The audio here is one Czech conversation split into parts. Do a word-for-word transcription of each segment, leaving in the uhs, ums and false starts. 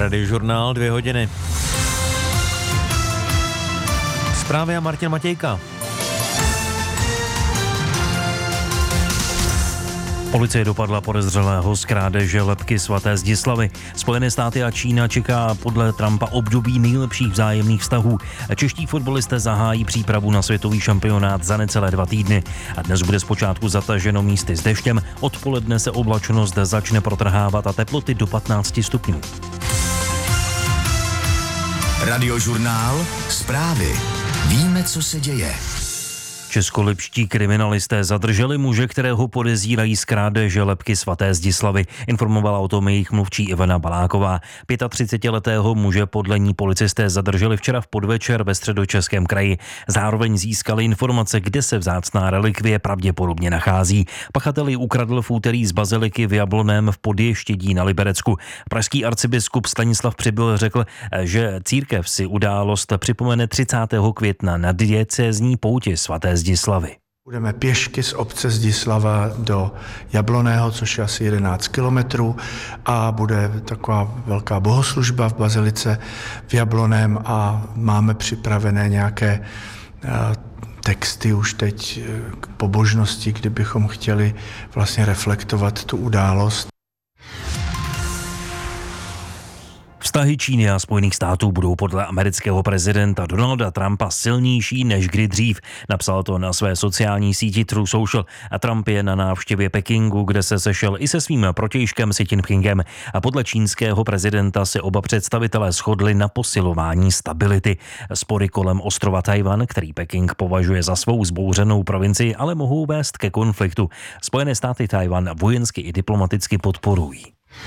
Radiožurnál, dvě hodiny. Zprávy a Martin Matějka. Policie dopadla podezřelého z krádeže lebky svaté Zdislavy. Spojené státy a Čína čeká podle Trumpa období nejlepších vzájemných vztahů. Čeští fotbalisté zahájí přípravu na světový šampionát za necelé dva týdny. A dnes bude zpočátku zataženo místy s deštěm, odpoledne se oblačnost začne protrhávat a teploty do patnáct stupňů. Radiožurnál, zprávy. Víme, co se děje. Českolipští kriminalisté zadrželi muže, kterého podezírají z krádeže lebky svaté Zdislavy. Informovala o tom jejich mluvčí Ivana Baláková. třicetiletého muže podle ní policisté zadrželi včera v podvečer ve Středočeském kraji. Zároveň získali informace, kde se vzácná relikvie pravděpodobně nachází. Pachatel ji ukradl v úterý z baziliky v Jablonném v Podještědí na Liberecku. Pražský arcibiskup Stanislav Přibyl řekl, že církev si událost připomene třicátého května na diecézní pouti svaté Zdislavy. Budeme pěšky z obce Zdislava do Jablonného, což je asi jedenáct kilometrů, a bude taková velká bohoslužba v bazilice v Jablonném a máme připravené nějaké texty už teď k pobožnosti, kdybychom chtěli vlastně reflektovat tu událost. Vztahy Číny a Spojených států budou podle amerického prezidenta Donalda Trumpa silnější než kdy dřív. Napsal to na své sociální síti Truth Social. A Trump je na návštěvě Pekingu, kde se sešel i se svým protějškem Xi Jinpingem. A podle čínského prezidenta se oba představitelé shodli na posilování stability. Spory kolem ostrova Tchaj-wan, který Peking považuje za svou zbouřenou provincii, ale mohou vést ke konfliktu. Spojené státy Tchaj-wan vojensky i diplomaticky podporují.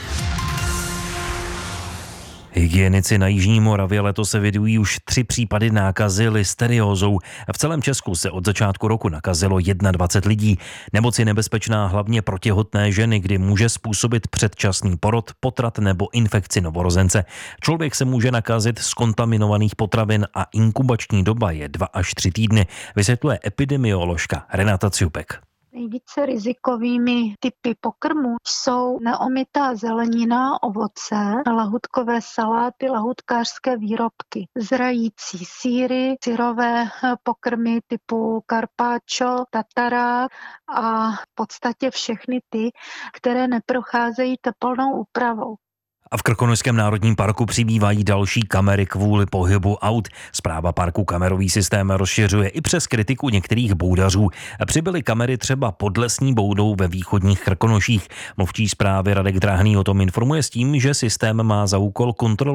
Hygienici na Jižní Moravě letos se evidují už tři případy nákazy listeriózou. V celém Česku se od začátku roku nakazilo dvacet jedna lidí. Nemoc je nebezpečná hlavně pro těhotné ženy, kdy může způsobit předčasný porod, potrat nebo infekci novorozence. Člověk se může nakazit z kontaminovaných potravin a inkubační doba je dva až tři týdny, vysvětluje epidemioložka Renata Ciupek. Nejvíce rizikovými typy pokrmu jsou neomytá zelenina, ovoce, lahutkové saláty, lahutkářské výrobky, zrající sýry, syrové pokrmy typu carpaccio, tatara a v podstatě všechny ty, které neprocházejí teplnou úpravou. A v Krkonošském národním parku přibývají další kamery kvůli pohybu aut. Správa parku kamerový systém rozšiřuje i přes kritiku některých boudařů. Přibyly kamery třeba pod lesní boudou ve východních Krkonoších. Mluvčí správy Radek Dráhný o tom informuje s tím, že systém má za úkol kontrolovat